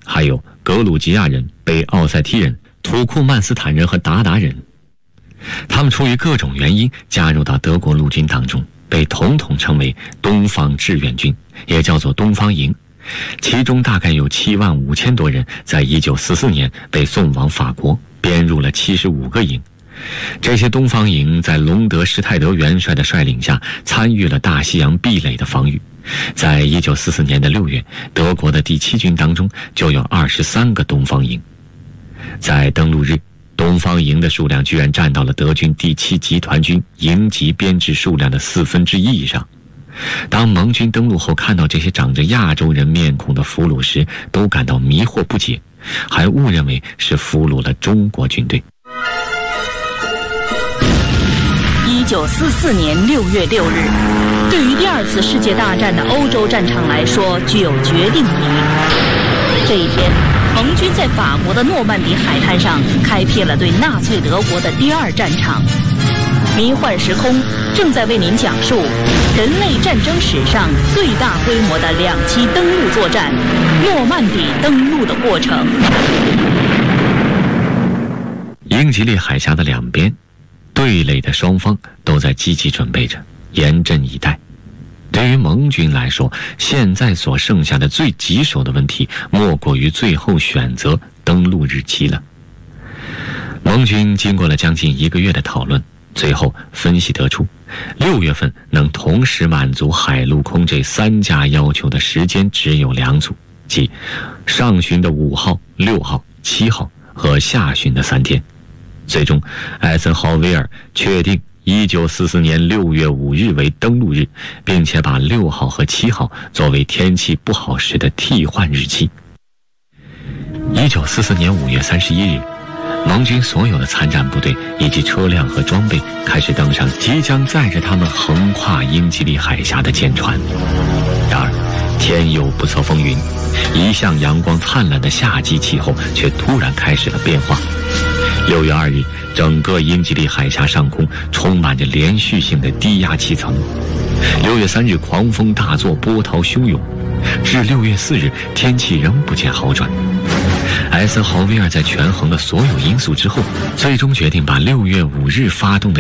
还有格鲁吉亚人、北奥塞梯人、土库曼斯坦人和鞑靼人。他们出于各种原因加入到德国陆军当中，被统统称为东方志愿军，也叫做东方营。其中大概有75000多人在1944年被送往法国，编入了75个营。这些东方营在隆德施泰德元帅的率领下参与了大西洋壁垒的防御。在1944年的6月，德国的第7军当中就有23个东方营。在登陆日，东方营的数量居然占到了德军第7集团军营级编制数量的1/4以上。当盟军登陆后看到这些长着亚洲人面孔的俘虏时，都感到迷惑不解，还误认为是俘虏了中国军队。 1944年6月6日，对于第2次世界大战的欧洲战场来说具有决定意义。这一天，盟军在法国的诺曼底海滩上开辟了对纳粹德国的第2战场。迷幻时空正在为您讲述人类战争史上最大规模的2期登陆作战——诺曼底登陆的过程。 英吉利海峡的两边，对垒的双方都在积极准备着，严阵以待。对于盟军来说，现在所剩下的最棘手的问题，莫过于最后选择登陆日期了。盟军经过了将近1个月的讨论，最后分析得出，6月份能同时满足海陆空这3家要求的时间只有2组，即上旬的5号、6号、7号和下旬的3天。最终，艾森豪威尔确定1944年6月5日为登陆日，并且把6号和7号作为天气不好时的替换日期。1944年5月31日，盟军所有的参战部队以及车辆和装备开始登上即将载着他们横跨英吉利海峡的舰船。然而，天有不测风云，一向阳光灿烂的夏季气候却突然开始了变化。6月2日，整个英吉利海峡上空充满着连续性的低压气层。6月3日，狂风大作，波涛汹涌。至6月4日，天气仍不见好转。艾森豪威尔在权衡了所有因素之后，最终决定把6月5日发动的